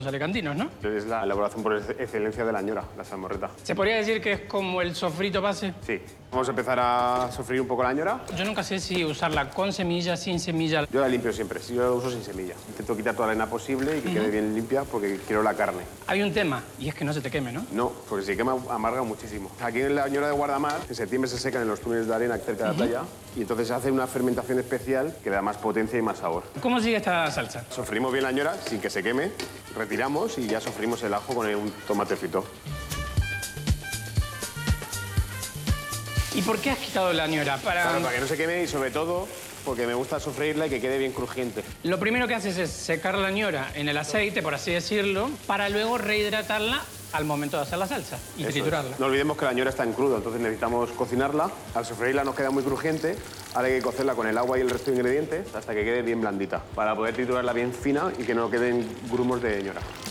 alicantinos, ¿no? Es la elaboración por excelencia de la ñora, la salmorreta. ¿Se podría decir que es como el sofrito base? Sí. Vamos a empezar a sofreír un poco la ñora. Yo nunca sé si usarla con semilla, sin semilla. Yo la limpio siempre, yo la uso sin semilla. Intento quitar toda la arena posible y que quede bien limpia porque quiero la carne. Hay un tema, y es que no se te queme, ¿no? No, porque si quema amarga muchísimo. Aquí en la ñora de Guardamar, en septiembre se secan en los túneles de arena cerca de la playa y entonces se hace una fermentación especial que le da más potencia y más sabor. ¿Cómo sigue esta salsa? Sofreímos bien la ñora sin que se queme, retiramos y ya sofreímos el ajo con un tomate frito. ¿Y por qué has quitado la ñora? Claro, para que no se queme y sobre todo porque me gusta sofreírla y que quede bien crujiente. Lo primero que haces es secar la ñora en el aceite, por así decirlo, para luego rehidratarla al momento de hacer la salsa y triturarla. No olvidemos que la ñora está en crudo, entonces necesitamos cocinarla. Al sofreírla nos queda muy crujiente, ahora hay que cocerla con el agua y el resto de ingredientes hasta que quede bien blandita, para poder triturarla bien fina y que no queden grumos de ñora.